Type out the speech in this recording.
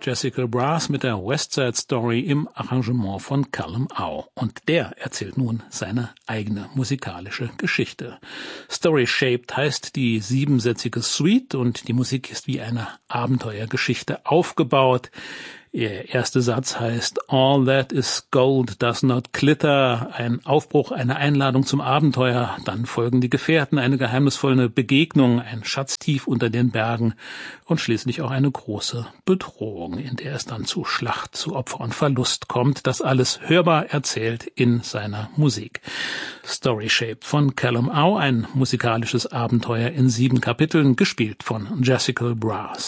Jessica Brass mit der West Side Story im Arrangement von Callum Au. Und der erzählt nun seine eigene musikalische Geschichte. Story Shaped heißt die 7-sätzige Suite und die Musik ist wie eine Abenteuergeschichte aufgebaut. Ihr erster Satz heißt All that is gold does not glitter, ein Aufbruch, eine Einladung zum Abenteuer. Dann folgen die Gefährten, eine geheimnisvolle Begegnung, ein Schatz tief unter den Bergen und schließlich auch eine große Bedrohung, in der es dann zu Schlacht, zu Opfer und Verlust kommt. Das alles hörbar erzählt in seiner Musik. Story Shaped von Callum Au, ein musikalisches Abenteuer in 7 Kapiteln, gespielt von Jessica Brass.